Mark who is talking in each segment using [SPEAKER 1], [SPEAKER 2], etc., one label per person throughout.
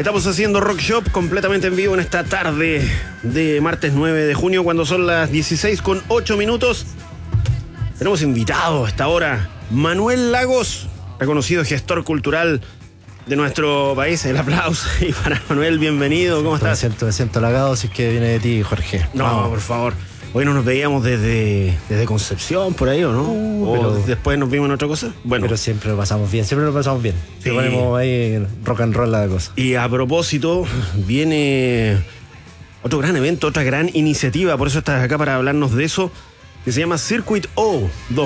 [SPEAKER 1] Estamos haciendo Rock Shop completamente en vivo en esta tarde de martes 9 de junio, cuando son las 16:08. Tenemos invitado a esta hora Manuel Lagos, reconocido gestor cultural de nuestro país. El aplauso y para Manuel, bienvenido. ¿Cómo estás?
[SPEAKER 2] Me siento halagado si es que viene de ti, Jorge.
[SPEAKER 1] No, vamos. Por favor. Hoy no nos veíamos desde Concepción, por ahí, ¿o no? ¿O después nos vimos en otra cosa? Bueno.
[SPEAKER 2] Pero siempre lo pasamos bien. Sí. Ponemos ahí rock and roll la cosa.
[SPEAKER 1] Y a propósito, viene otro gran evento, otra gran iniciativa, por eso estás acá para hablarnos de eso, que se llama Circuit O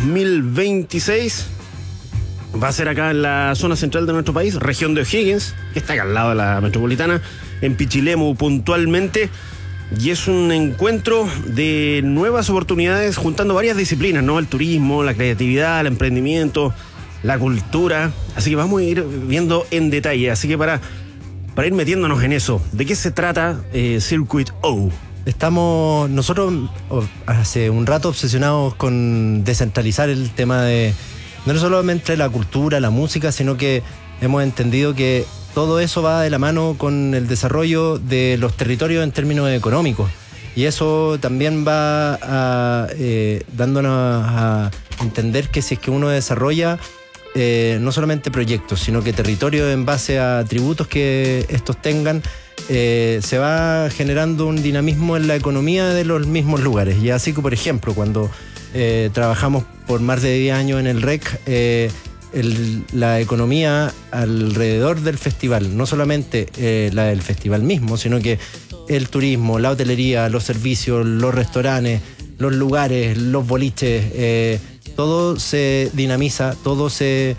[SPEAKER 1] 2026. Va a ser acá en la zona central de nuestro país, región de O'Higgins, que está acá al lado de la metropolitana, en Pichilemu puntualmente. Y es un encuentro de nuevas oportunidades juntando varias disciplinas, ¿no? El turismo, la creatividad, el emprendimiento, la cultura. Así que vamos a ir viendo en detalle. Así que para ir metiéndonos en eso, ¿de qué se trata Circuit O?
[SPEAKER 2] Estamos nosotros hace un rato obsesionados con descentralizar el tema de no solamente la cultura, la música, sino que hemos entendido que todo eso va de la mano con el desarrollo de los territorios en términos económicos. Y eso también va dándonos a entender que si es que uno desarrolla no solamente proyectos, sino que territorios en base a atributos que estos tengan, se va generando un dinamismo en la economía de los mismos lugares. Y así que, por ejemplo, cuando trabajamos por más de 10 años en el REC, la economía alrededor del festival, no solamente la del festival mismo, sino que el turismo, la hotelería, los servicios, los restaurantes, los lugares, los boliches, todo se dinamiza, todo se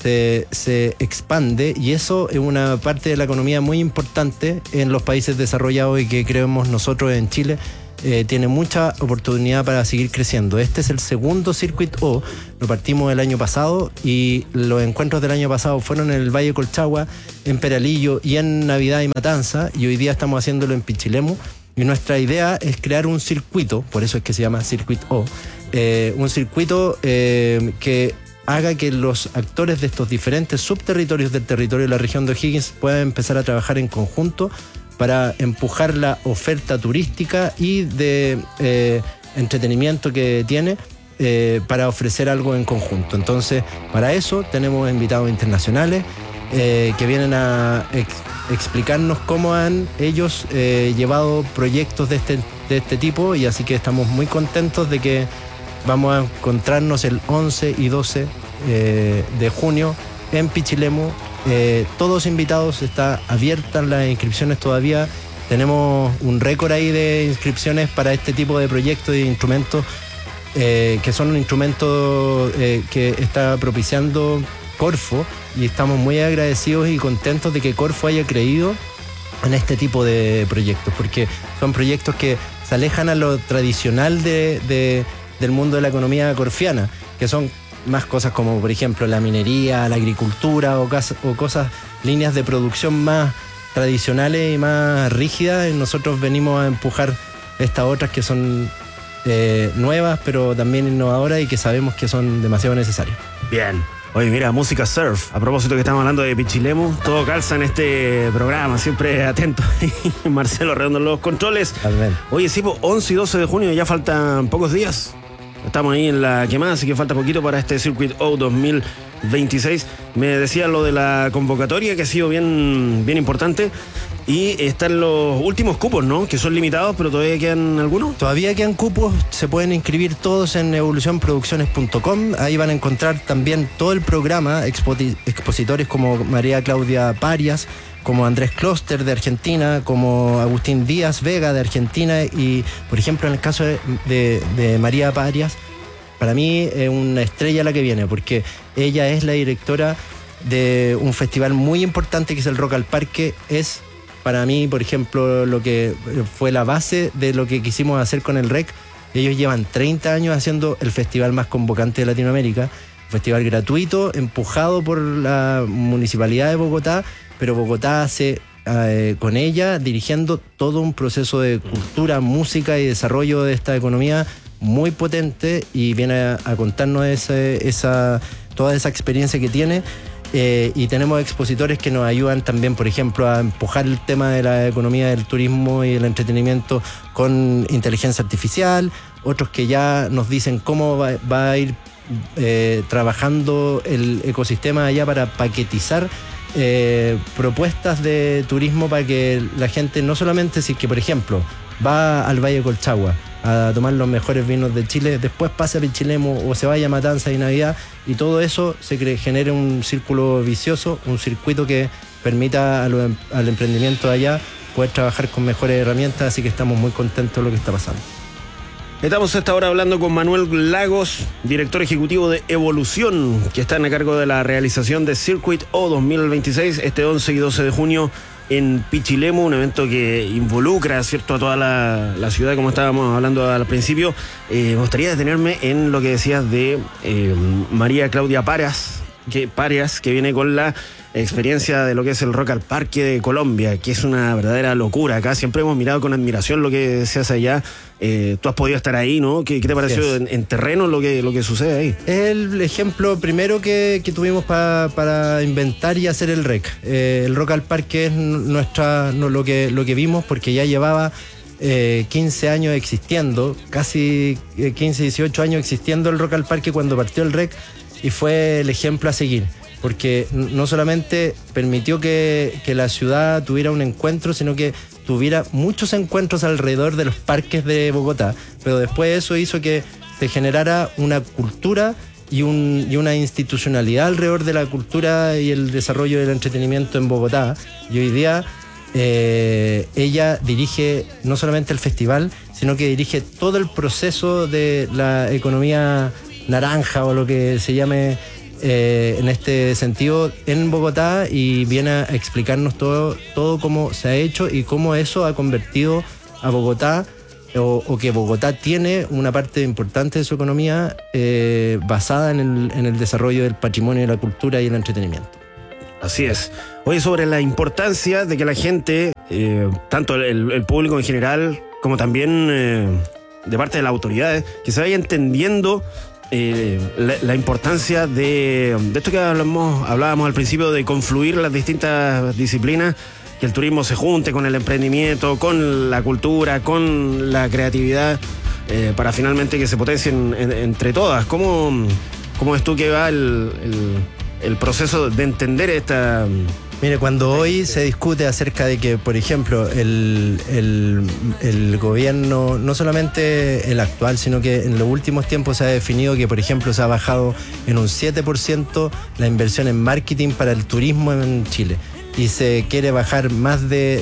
[SPEAKER 2] expande, y eso es una parte de la economía muy importante en los países desarrollados y que creemos nosotros en Chile tiene mucha oportunidad para seguir creciendo. Este es el segundo Circuit O, lo partimos el año pasado y los encuentros del año pasado fueron en el Valle Colchagua, en Peralillo y en Navidad y Matanza, y hoy día estamos haciéndolo en Pichilemu, y nuestra idea es crear un circuito, por eso es que se llama Circuit O, un circuito que haga que los actores de estos diferentes subterritorios del territorio de la región de O'Higgins puedan empezar a trabajar en conjunto para empujar la oferta turística y de entretenimiento que tiene para ofrecer algo en conjunto. Entonces, para eso tenemos invitados internacionales que vienen a explicarnos cómo han ellos llevado proyectos de este tipo, y así que estamos muy contentos de que vamos a encontrarnos el 11 y 12 de junio en Pichilemu. Todos invitados, está abiertas las inscripciones todavía. Tenemos un récord ahí de inscripciones para este tipo de proyectos y instrumentos que son un instrumento que está propiciando Corfo, y estamos muy agradecidos y contentos de que Corfo haya creído en este tipo de proyectos, porque son proyectos que se alejan a lo tradicional del mundo de la economía corfiana, que son más cosas como, por ejemplo, la minería, la agricultura o cosas, líneas de producción más tradicionales y más rígidas. Nosotros venimos a empujar estas otras que son nuevas, pero también innovadoras, y que sabemos que son demasiado necesarias.
[SPEAKER 1] Bien. Oye, mira, música surf. A propósito que estamos hablando de Pichilemu, todo calza en este programa, siempre atento. Marcelo Redondo en los controles.
[SPEAKER 2] Amén.
[SPEAKER 1] Oye, sí, 11 y 12 de junio, ya faltan pocos días. Estamos ahí en la quemada, así que falta poquito para este Circuit O 2026. Me decía lo de la convocatoria, que ha sido bien importante. Y están los últimos cupos, ¿no? Que son limitados, pero todavía quedan algunos.
[SPEAKER 2] Todavía quedan cupos, se pueden inscribir todos en evolucionproducciones.com. Ahí van a encontrar también todo el programa, expositores como María Claudia Parias, como Andrés Kloster de Argentina, como Agustín Díaz Vega de Argentina, y por ejemplo en el caso de María Parias, para mí es una estrella la que viene, porque ella es la directora de un festival muy importante que es el Rock al Parque. Es para mí, por ejemplo, lo que fue la base de lo que quisimos hacer con el REC. Ellos llevan 30 años haciendo el festival más convocante de Latinoamérica, un festival gratuito, empujado por la Municipalidad de Bogotá, pero Bogotá hace con ella dirigiendo todo un proceso de cultura, música y desarrollo de esta economía muy potente, y viene a contarnos toda esa experiencia que tiene. Y tenemos expositores que nos ayudan también, por ejemplo, a empujar el tema de la economía del turismo y el entretenimiento con inteligencia artificial, otros que ya nos dicen cómo va a ir trabajando el ecosistema allá para paquetizar propuestas de turismo para que la gente no solamente, si es que por ejemplo va al Valle Colchagua a tomar los mejores vinos de Chile, después pase a Pichilemu o se vaya a Matanza y Navidad, y todo eso genere un círculo vicioso, un circuito que permita al emprendimiento de allá poder trabajar con mejores herramientas, así que estamos muy contentos de lo que está pasando.
[SPEAKER 1] Estamos a esta hora hablando con Manuel Lagos, director ejecutivo de Evolución, que está a cargo de la realización de Circuit O 2026 este 11 y 12 de junio en Pichilemu, un evento que involucra, ¿cierto?, a toda la ciudad, como estábamos hablando al principio. Me gustaría detenerme en lo que decías de María Claudia Parias, que viene con la experiencia de lo que es el Rock al Parque de Colombia, que es una verdadera locura. Acá siempre hemos mirado con admiración lo que se hace allá. Tú has podido estar ahí, ¿no? ¿Qué te pareció en terreno lo que sucede ahí?
[SPEAKER 2] Es el ejemplo primero que tuvimos para inventar y hacer el REC. El Rock al Parque es lo que vimos, porque ya llevaba 15 años existiendo, casi 15, 18 años existiendo el Rock al Parque cuando partió el REC, y fue el ejemplo a seguir, porque no solamente permitió que la ciudad tuviera un encuentro, sino que tuviera muchos encuentros alrededor de los parques de Bogotá, pero después eso hizo que se generara una cultura y una institucionalidad alrededor de la cultura y el desarrollo del entretenimiento en Bogotá, y hoy día ella dirige no solamente el festival, sino que dirige todo el proceso de la economía naranja, o lo que se llame en este sentido en Bogotá, y viene a explicarnos todo cómo se ha hecho y cómo eso ha convertido a Bogotá, o que Bogotá tiene una parte importante de su economía basada en el desarrollo del patrimonio, de la cultura y el entretenimiento.
[SPEAKER 1] Así es. Oye, sobre la importancia de que la gente, tanto el público en general, como también de parte de las autoridades, que se vaya entendiendo la importancia de esto que hablábamos al principio, de confluir las distintas disciplinas, que el turismo se junte con el emprendimiento, con la cultura, con la creatividad, para finalmente que se potencien entre todas. ¿Cómo es tú que va el proceso de entender esta...
[SPEAKER 2] Mire, cuando hoy se discute acerca de que, por ejemplo, el gobierno, no solamente el actual, sino que en los últimos tiempos se ha definido que, por ejemplo, se ha bajado en un 7% la inversión en marketing para el turismo en Chile, y se quiere bajar más de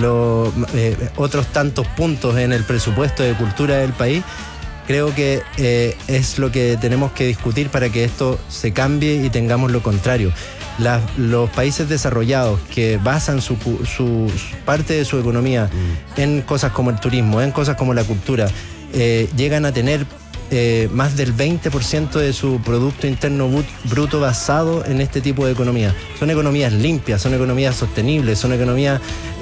[SPEAKER 2] otros tantos puntos en el presupuesto de cultura del país. Creo que es lo que tenemos que discutir para que esto se cambie y tengamos lo contrario. Los países desarrollados que basan su parte de su economía en cosas como el turismo, en cosas como la cultura, llegan a tener más del 20% de su Producto Interno Bruto basado en este tipo de economía. Son economías limpias, son economías sostenibles, son economías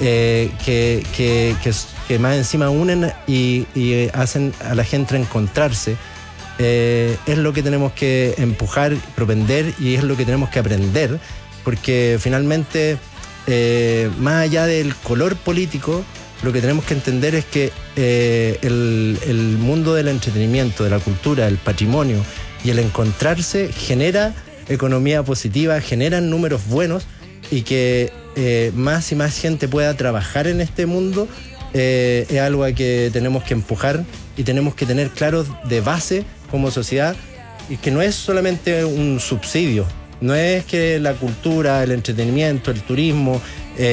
[SPEAKER 2] que más encima unen y hacen a la gente encontrarse. Es lo que tenemos que empujar, propender, y es lo que tenemos que aprender, porque finalmente, más allá del color político, lo que tenemos que entender es que el mundo del entretenimiento, de la cultura, del patrimonio y el encontrarse genera economía positiva, generan números buenos, y que más y más gente pueda trabajar en este mundo es algo a que tenemos que empujar, y tenemos que tener claros de base como sociedad, y que no es solamente un subsidio, no es que la cultura, el entretenimiento, el turismo,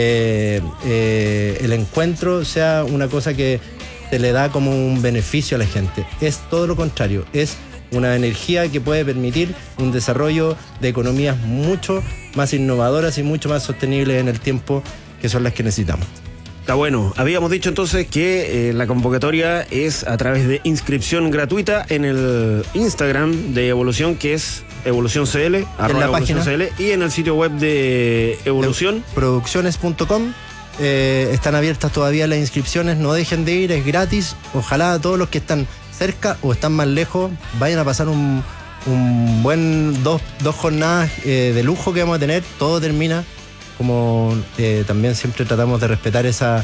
[SPEAKER 2] el encuentro sea una cosa que se le da como un beneficio a la gente. Es todo lo contrario, es una energía que puede permitir un desarrollo de economías mucho más innovadoras y mucho más sostenibles en el tiempo, que son las que necesitamos.
[SPEAKER 1] Está bueno. Habíamos dicho entonces que la convocatoria es a través de inscripción gratuita en el Instagram de Evolución, que es EvoluciónCL,
[SPEAKER 2] en la página
[SPEAKER 1] CL, y en el sitio web de Evolución.
[SPEAKER 2] Producciones.com. Están abiertas todavía las inscripciones, no dejen de ir, es gratis. Ojalá todos los que están cerca o están más lejos vayan a pasar un un buen dos jornadas de lujo que vamos a tener. Todo termina como también siempre tratamos de respetar esa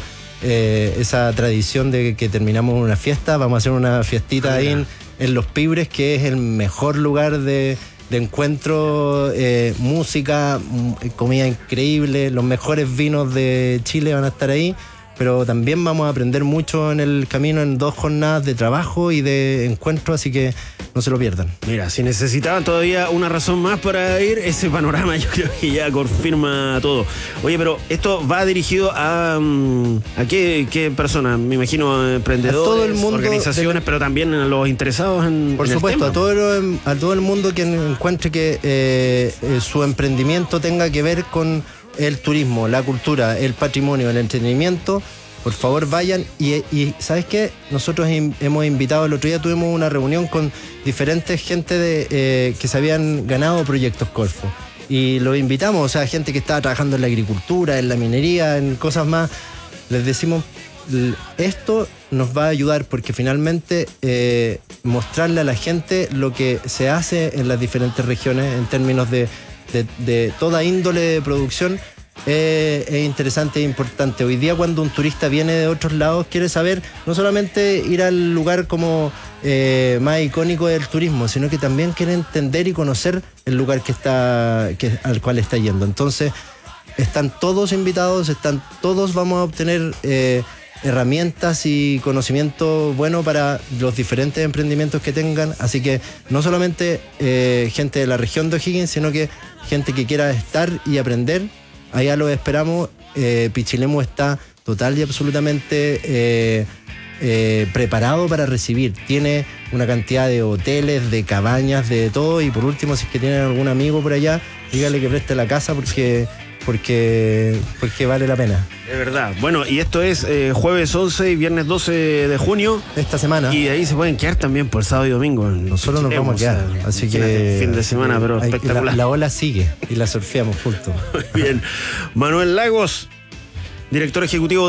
[SPEAKER 2] tradición de que terminamos una fiesta. Vamos a hacer una fiestita ahí en Los Pibres, que es el mejor lugar de encuentro, música, comida increíble, los mejores vinos de Chile van a estar ahí, pero también vamos a aprender mucho en el camino en 2 jornadas de trabajo y de encuentro, así que no se lo pierdan.
[SPEAKER 1] Mira, si necesitaban todavía una razón más para ir, ese panorama yo creo que ya confirma todo. Oye, pero esto va dirigido a qué personas, me imagino emprendedores,
[SPEAKER 2] a todo el mundo,
[SPEAKER 1] organizaciones, pero también a los interesados en
[SPEAKER 2] por supuesto, a todo el mundo que encuentre que su emprendimiento tenga que ver con el turismo, la cultura, el patrimonio, el entretenimiento. Por favor vayan y ¿sabes qué? Nosotros hemos invitado, el otro día tuvimos una reunión con diferentes gente que se habían ganado proyectos Corfo y los invitamos, o sea, gente que estaba trabajando en la agricultura, en la minería, en cosas más. Les decimos, esto nos va a ayudar porque finalmente mostrarle a la gente lo que se hace en las diferentes regiones en términos de toda índole de producción. Es interesante e importante. Hoy día cuando un turista viene de otros lados quiere saber no solamente ir al lugar como más icónico del turismo, sino que también quiere entender y conocer el lugar al cual está yendo. Entonces están todos invitados, todos vamos a obtener herramientas y conocimiento bueno para los diferentes emprendimientos que tengan, así que no solamente gente de la región de O'Higgins, sino que gente que quiera estar y aprender. Allá los esperamos. Pichilemu está total y absolutamente preparado para recibir. Tiene una cantidad de hoteles, de cabañas, de todo. Y por último, si es que tienen algún amigo por allá, dígale que preste la casa porque vale la pena.
[SPEAKER 1] Es verdad. Bueno, y esto es jueves 11 y viernes 12 de junio.
[SPEAKER 2] Esta semana.
[SPEAKER 1] Y ahí se pueden quedar también por sábado y domingo.
[SPEAKER 2] Nosotros nos vamos a quedar. Así que
[SPEAKER 1] fin de semana, pero espectacular.
[SPEAKER 2] La ola sigue y la surfeamos juntos.
[SPEAKER 1] Muy bien. Manuel Lagos, director ejecutivo